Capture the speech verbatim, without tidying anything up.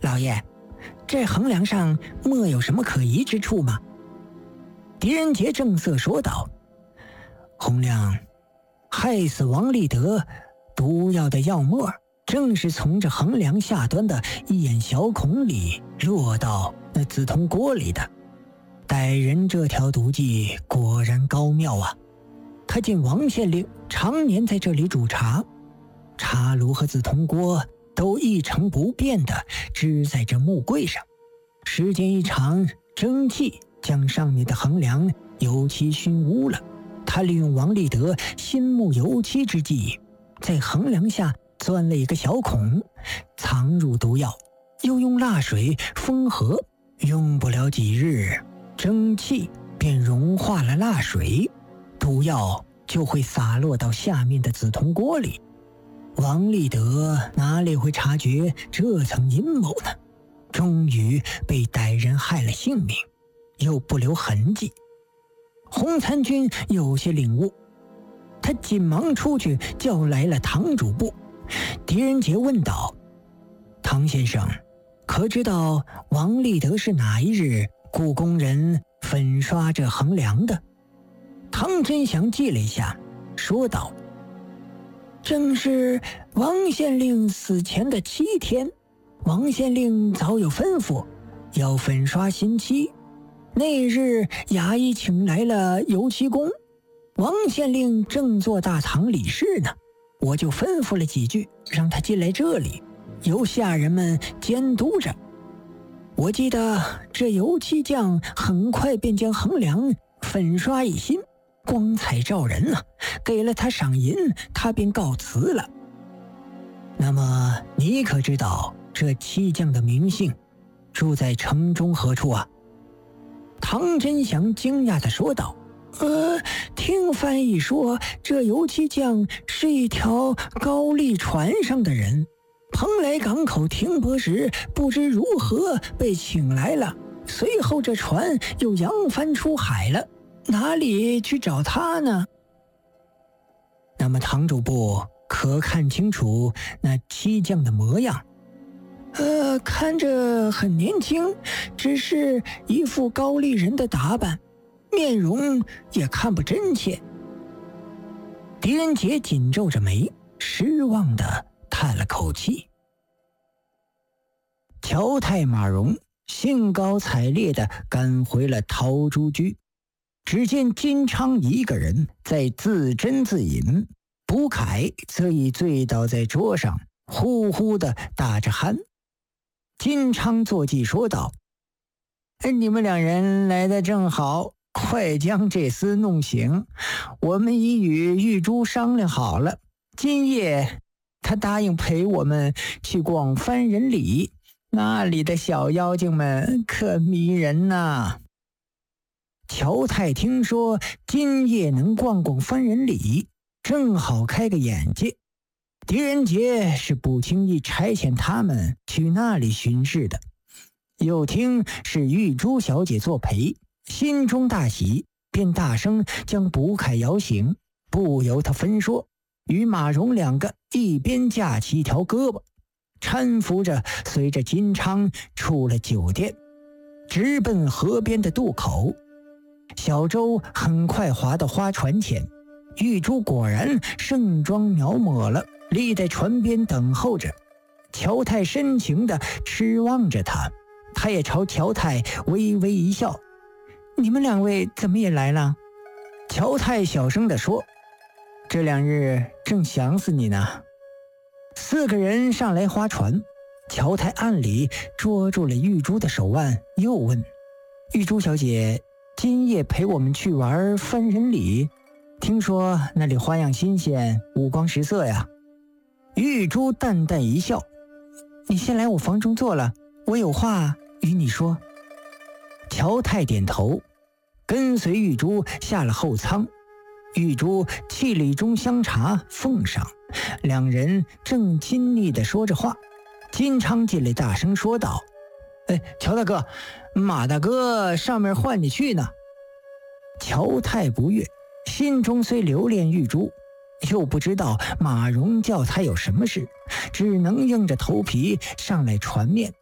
老爷，这横梁上莫有什么可疑之处吗？狄仁杰正色说道：洪亮，害死王立德毒药的药沫正是从这横梁下端的一眼小孔里落到那紫铜锅里的。歹人这条毒计果然高妙啊！他见王县令常年在这里煮茶，茶炉和紫铜锅都一成不变地支在这木柜上，时间一长，蒸汽将上面的横梁油漆熏污了。他利用王立德新木油漆之际，在横梁下钻了一个小孔，藏入毒药，又用蜡水封合，用不了几日，蒸汽便融化了蜡水，毒药就会洒落到下面的紫铜锅里。王立德哪里会察觉这层阴谋呢？终于被歹人害了性命，又不留痕迹。洪参军有些领悟，他紧忙出去叫来了唐主簿。狄仁杰问道：唐先生，可知道王立德是哪一日雇工人粉刷这横梁的？唐真祥记了一下，说道：正是王县令死前的七天，王县令早有吩咐要粉刷新漆，那日衙役请来了油漆工，王县令正做大堂理事呢，我就吩咐了几句，让他进来这里，由下人们监督着。我记得这油漆匠很快便将横梁粉刷一新，光彩照人啊，给了他赏银，他便告辞了。那么你可知道这漆匠的名姓，住在城中何处啊？唐真祥惊讶地说道：呃，听翻译说，这油漆匠是一条高丽船上的人，蓬莱港口停泊时不知如何被请来了，随后这船又扬帆出海了，哪里去找他呢？那么唐主簿可看清楚那漆匠的模样？呃，看着很年轻，只是一副高丽人的打扮，面容也看不真切。狄仁杰紧皱着眉，失望地叹了口气。乔太马荣兴高采烈地赶回了陶朱居，只见金昌一个人在自斟自饮，卜凯则已醉倒在桌上，呼呼地打着鼾。金昌坐骑说道：你们两人来得正好，快将这厮弄醒，我们已与玉珠商量好了，今夜他答应陪我们去逛番人里，那里的小妖精们可迷人呐。乔太听说今夜能逛逛番人里，正好开个眼界。狄仁杰是不轻易差遣他们去那里巡视的，又听是玉珠小姐作陪，心中大喜，便大声将卜凯摇醒，不由他分说，与马荣两个一边架起一条胳膊，搀扶着随着金昌出了酒店，直奔河边的渡口。小舟很快划到花船前，玉珠果然盛装描摹了，立在船边等候着。乔太深情地痴望着他，他也朝乔太微微一笑：你们两位怎么也来了？乔太小声地说：这两日正想死你呢。四个人上来划船，乔太暗里捉住了玉珠的手腕，又问：玉珠小姐，今夜陪我们去玩番人里，听说那里花样新鲜，五光十色呀。玉珠淡淡一笑：你先来我房中坐了，我有话与你说。乔太点头，跟随玉珠下了后舱。玉珠沏了一盅香茶奉上，两人正亲昵地说着话，金昌进来大声说道：哎，乔大哥，马大哥上面唤你去呢。乔太不悦，心中虽留恋玉珠，又不知道马荣叫他有什么事，只能硬着头皮上来传面。